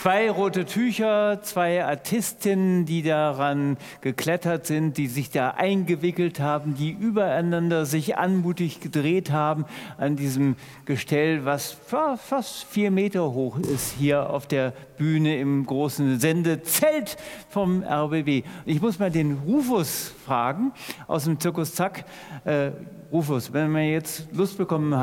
2 rote Tücher, 2 Artistinnen, die daran geklettert sind, die sich da eingewickelt haben, die übereinander sich anmutig gedreht haben an diesem Gestell, was fast 4 Meter hoch ist, hier auf der Bühne im großen Sendezelt vom RBB. Ich muss mal den Rufus fragen aus dem Zirkus Zack. Rufus, wenn wir jetzt Lust bekommen